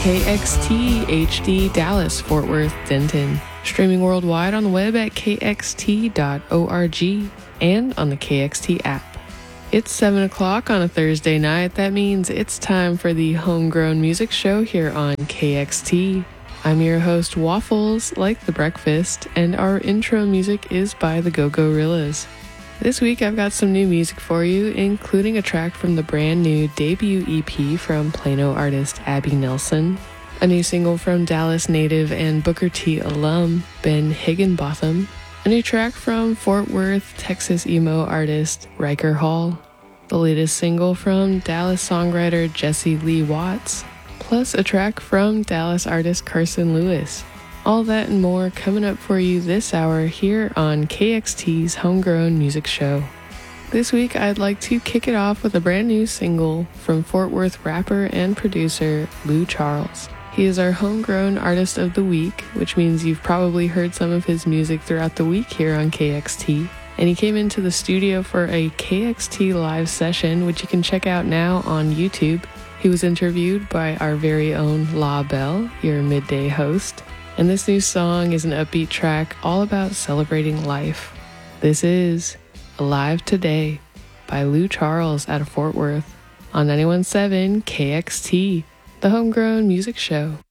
KXT HD Dallas, Fort Worth, Denton. Streaming worldwide on the web at kxt.org and on the KXT app. It's 7 o'clock on a Thursday night. That means it's time for the Homegrown Music Show here on KXT. I'm your host, Waffles, like the breakfast, and our intro music is by the Go-Gorillas. This week I've got some new music for you, including a track from the brand new debut EP from Plano artist Abby Nelson, a new single from Dallas native and Booker T alum Ben Higginbotham, a new track from Fort Worth, Texas emo artist Riker Hall, the latest single from Dallas songwriter Jesse Lee Watts, plus a track from Dallas artist Carson Lewis. All that and more coming up for you this hour here on KXT's Homegrown Music Show. This week I'd like to kick it off with a brand new single from Fort Worth rapper and producer Lou Charles. He is our Homegrown Artist of the Week, which means you've probably heard some of his music throughout the week here on KXT. And he came into the studio for a KXT live session, which you can check out now on YouTube. He was interviewed by our very own La Belle, your midday host. And this new song is an upbeat track all about celebrating life. This is Alive Today by Lou Charles out of Fort Worth on 91.7 KXT, the Homegrown Music Show.